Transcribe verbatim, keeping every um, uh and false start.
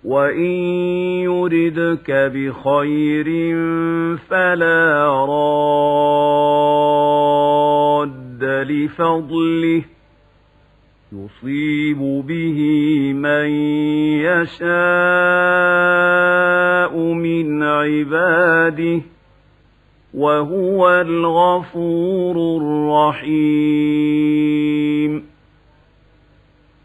وإن يردك بخير فلا راد لفضله يصيب به من يشاء من عباده وهو الغفور الرحيم.